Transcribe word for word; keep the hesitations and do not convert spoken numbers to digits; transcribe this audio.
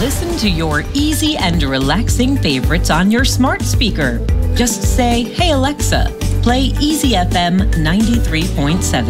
Listen to your easy and relaxing favorites on your smart speaker. Just say, "Hey Alexa, play Easy F M ninety-three point seven."